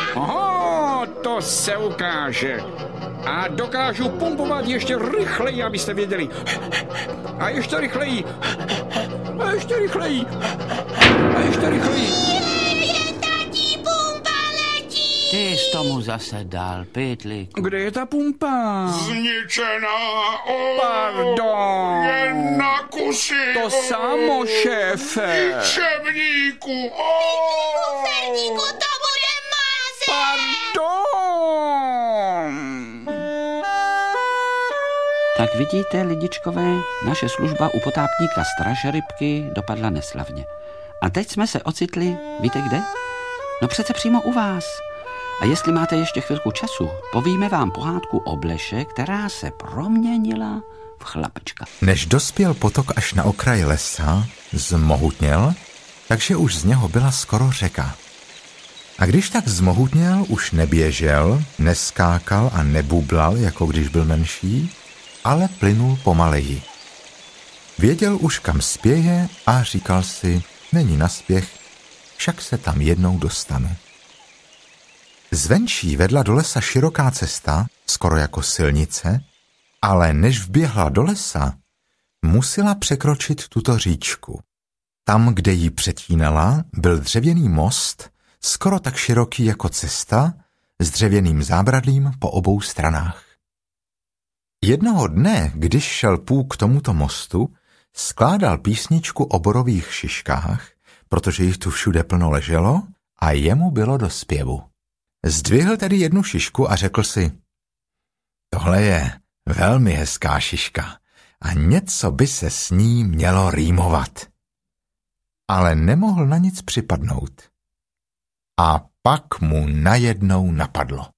Oho, to se ukáže. A dokážu pumpovat ještě rychleji, abyste věděli. A ještě rychleji. A ještě rychleji. A ještě rychleji. Tatí, pumpa letí! Ty jsi tomu zase dal, pytlíku. Kde je ta pumpa? Zničená, Pardon. jen na kusy. To samo, šéfe. Šebníku, Ferníku, to bude máze! Pardon. Tak vidíte, lidičkové, naše služba u potápníka Straže rybky dopadla neslavně. A teď jsme se ocitli, víte kde? No přece přímo u vás. A jestli máte ještě chvilku času, povíme vám pohádku o bleše, která se proměnila v chlapečka. Než dospěl potok až na okraj lesa, zmohutněl, takže už z něho byla skoro řeka. A když tak zmohutněl, už neběžel, neskákal a nebublal, jako když byl menší, ale plynul pomaleji. Věděl už, kam spěje a říkal si, není naspěch, však se tam jednou dostanu. Zvenčí vedla do lesa široká cesta, skoro jako silnice, ale než vběhla do lesa, musela překročit tuto říčku. Tam, kde ji přetínala, byl dřevěný most, skoro tak široký jako cesta, s dřevěným zábradlím po obou stranách. Jednoho dne, když šel Půh k tomuto mostu, skládal písničku o borových šiškách, protože jich tu všude plno leželo a jemu bylo do zpěvu. Zdvihl tedy jednu šišku a řekl si, tohle je velmi hezká šiška a něco by se s ní mělo rýmovat. Ale nemohl na nic připadnout. A pak mu najednou napadlo.